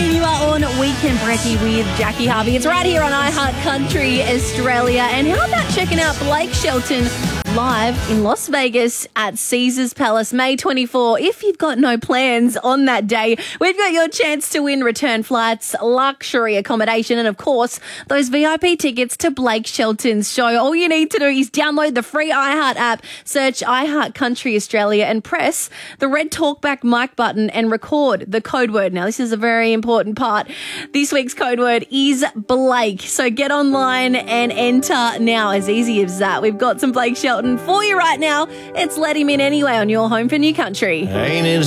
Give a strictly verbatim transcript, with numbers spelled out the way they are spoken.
afternoon. You are on Weekend Brekkie with Jackie Harvey. It's right here on iHeart Country Australia. And how about checking out Blake Shelton live in Las Vegas at Caesars Palace, May twenty-fourth. If you've got no plans on that day, we've got your chance to win return flights, luxury accommodation, and of course, those V I P tickets to Blake Shelton's show. All you need to do is download the free iHeart app, search iHeart Country Australia, and press the red talkback mic button and record the code word. Now, this is a very important part. This week's code word is Blake. So get online and enter now. As easy as that. We've got some Blake Shelton for you right now. It's Let Him In Anyway on your home for New Country. Ain't it